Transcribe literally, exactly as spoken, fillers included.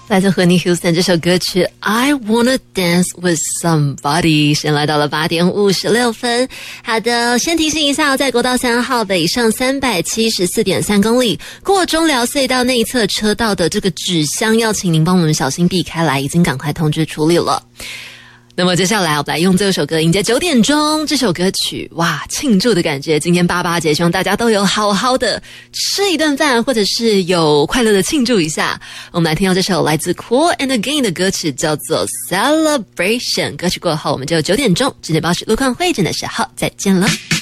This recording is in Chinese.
来自 Whitney Houston 这首歌曲 I Wanna Dance With Somebody， 先来到了八点五十六分。好的，先提醒一下，在国道三号北上三百七十四点三公里过中寮隧道内侧车道的这个纸箱，要请您帮我们小心避开来，已经赶快通知处理了。那么接下来我们来用这首歌迎接九点钟这首歌曲，哇，庆祝的感觉。今天八八节，希望大家都有好好的吃一顿饭，或者是有快乐的庆祝一下。我们来听到这首来自 Cool and Again 的歌曲，叫做 Celebration。歌曲过后，我们就九点钟直接报时路况会诊的时候再见了。